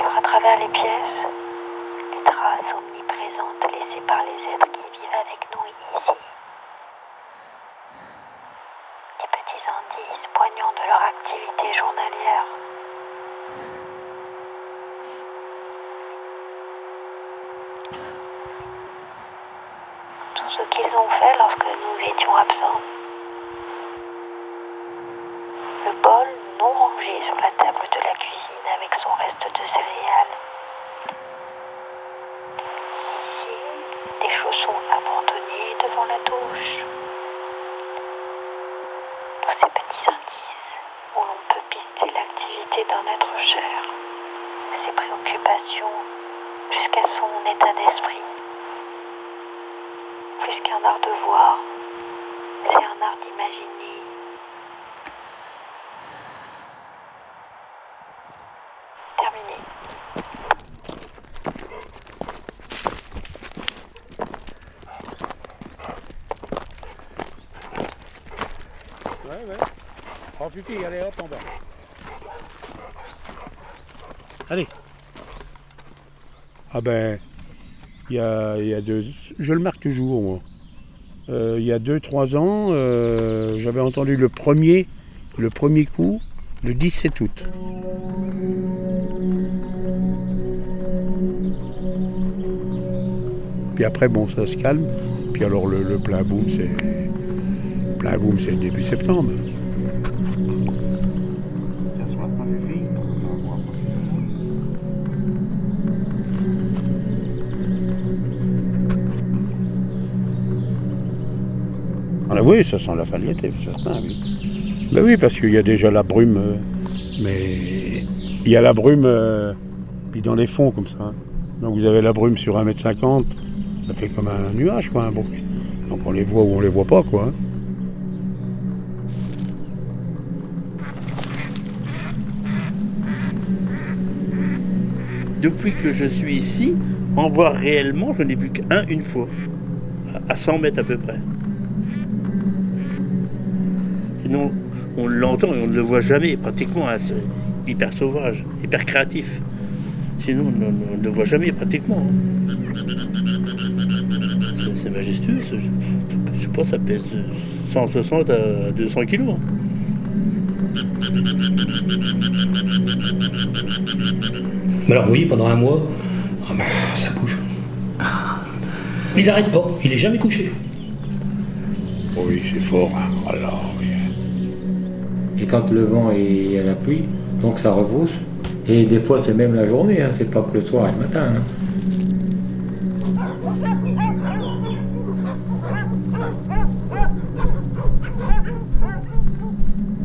à travers les pièces, les traces omniprésentes laissées par les êtres qui vivent avec nous ici. Les petits indices poignants de leur activité journalière. Tout ce qu'ils ont fait lorsque nous étions absents. Le bol non rangé sur la table de la cuisine avec son reste de céréales. Ici, des chaussons abandonnés devant la douche. Tous ces petits indices où l'on peut pister l'activité d'un être cher, ses préoccupations jusqu'à son état d'esprit. Plus qu'un art de voir, c'est un art d'imaginer. Terminé. Ouais. Prends pipi, allez hop en bas. Allez. Ah ben, il y a deux... Je le marque toujours, moi. Il y a 2-3 ans, j'avais entendu le premier coup, le 17 août. Puis après, bon, ça se calme. Puis alors, le plein boom, c'est début septembre. Ah oui, ça sent la fin de l'été, c'est certain, oui. Ben oui, parce qu'il y a déjà la brume, mais il y a la brume puis dans les fonds comme ça. Donc vous avez la brume sur 1,50 m, ça fait comme un nuage, quoi, un bruit. Donc on les voit ou on les voit pas, quoi. Depuis que je suis ici, en voir réellement, je n'ai vu qu'un une fois, à 100 mètres à peu près. Sinon, on l'entend et on ne le voit jamais, pratiquement, hein, c'est hyper sauvage, hyper créatif. Sinon, on ne le voit jamais, pratiquement. Hein. C'est majestueux, je sais pas, ça pèse 160 à 200 kilos. Hein. Mais alors, vous voyez, pendant un mois, ça bouge. Il n'arrête pas, il n'est jamais couché. Oui, c'est fort, hein. Voilà, oui. Et quand le vent est à la pluie, donc ça rebrousse. Et des fois, c'est même la journée, hein. C'est pas que le soir et le matin. Hein.